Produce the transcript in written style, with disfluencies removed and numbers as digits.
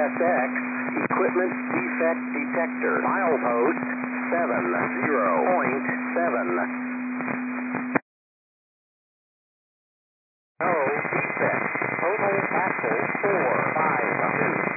CSX Equipment Defect Detector. Milepost 70.7. No defect. Total axle 452.